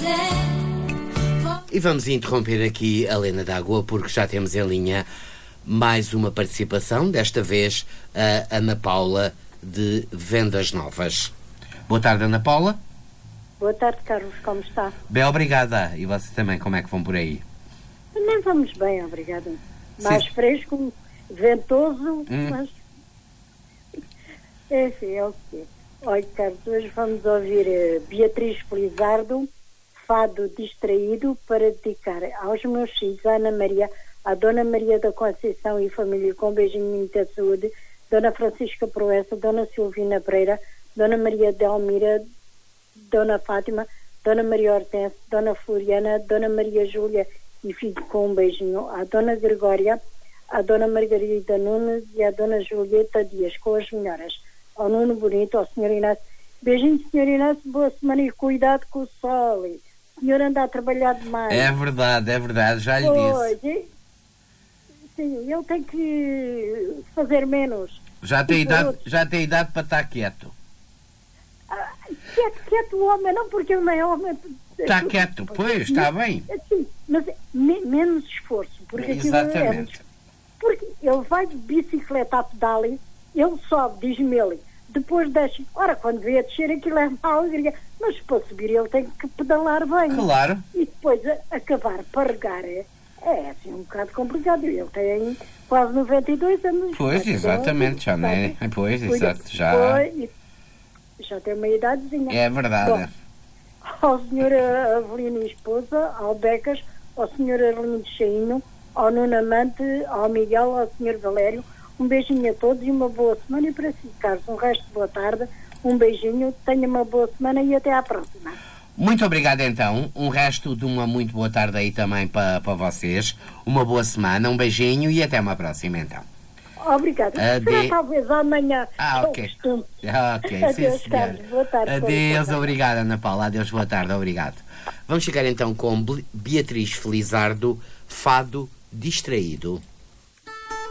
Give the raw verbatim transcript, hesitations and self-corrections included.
E vamos interromper aqui a Lena d'Água, porque já temos em linha mais uma participação, desta vez a Ana Paula de Vendas Novas. Boa tarde, Ana Paula. Boa tarde, Carlos, como está? Bem, obrigada. E vocês também, como é que vão por aí? Também vamos bem, obrigada. Mais Sim. fresco, ventoso, hum. mas... Enfim, é o que é. Olha, Carlos, hoje vamos ouvir uh, Beatriz Felizardo, Fado Distraído, para dedicar aos meus filhos, a Ana Maria, a Dona Maria da Conceição e família, com um beijinho de muita saúde, Dona Francisca Proença, Dona Silvina Pereira, Dona Maria Delmira, Dona Fátima, Dona Maria Hortense, Dona Floriana, Dona Maria Júlia e filho, com um beijinho, a Dona Gregória, a Dona Margarida Nunes e a Dona Julieta Dias, com as melhoras, ao Nuno Bonito, ao senhor Inácio. Beijinho, senhor Inácio, boa semana e cuidado com o sol. O senhor anda a trabalhar demais. É verdade, é verdade, já lhe pois, disse. Sim, ele tem que fazer menos. Já tem, idade, já tem idade para estar quieto. Ah, quieto, quieto o homem, não, porque ele não é homem. Está quieto, pois, está bem. Sim, mas me, menos esforço. Porque Exatamente. É, porque ele vai de bicicleta a pedal, ele sobe, diz-me ele, depois desce. Ora, quando vê a descer, aquilo é uma alegria. Mas para subir ele tem que pedalar bem. Claro. E depois a, acabar para regar é, é assim um bocado complicado. Ele tem quase noventa e dois anos. Pois, exatamente, já não é? Pois, exato, já. Foi, já tem uma idadezinha. É verdade. Bom, ao senhor Avelino esposa, ao Becas, ao senhor Arlindo Cheinho, ao Nuno Amante, ao Miguel, ao senhor Valério, um beijinho a todos e uma boa semana. E para si, Carlos, um resto de boa tarde, um beijinho, tenha uma boa semana e até à próxima. Muito obrigado então, um resto de uma muito boa tarde aí também para, para vocês, uma boa semana, um beijinho e até uma próxima então. Obrigada. Ade... Será talvez amanhã. Ah, ok. Ok, adeus, sim, Carlos. Boa tarde. Adeus, obrigada, Ana Paula. Adeus, boa tarde, obrigado. Vamos chegar então com Beatriz Felizardo, Fado Distraído.